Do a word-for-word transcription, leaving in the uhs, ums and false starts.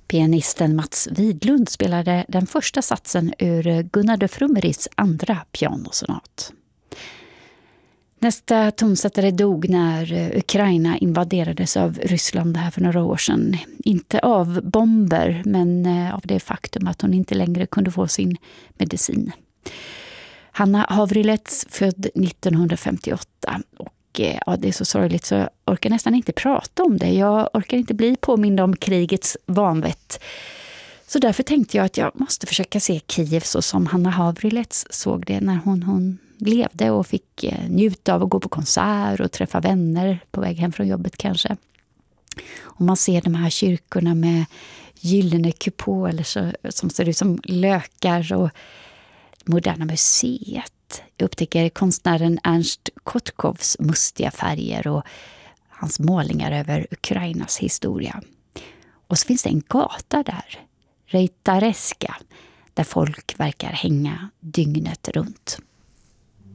Pianisten Mats Widlund spelade den första satsen ur Gunnar de Frummeris andra pianosonat. Nästa tonsättare dog när Ukraina invaderades av Ryssland här för några år sedan. Inte av bomber, men av det faktum att hon inte längre kunde få sin medicin. Hanna Havrilets, född nittonhundrafemtioåtta, och ja, det är så sorgligt så jag orkar nästan inte prata om det. Jag orkar inte bli påmind om krigets vanvett. Så därför tänkte jag att jag måste försöka se Kiev så som Hanna Havrilets såg det när hon, hon levde och fick njuta av att gå på konsert och träffa vänner på väg hem från jobbet kanske. Och man ser de här kyrkorna med gyllene kupoler så, som ser ut som lökar och Moderna museet. Upptäcker konstnären Ernst Kotkovs mustiga färger och hans målningar över Ukrainas historia. Och så finns det en gata där, Reitareska, där folk verkar hänga dygnet runt.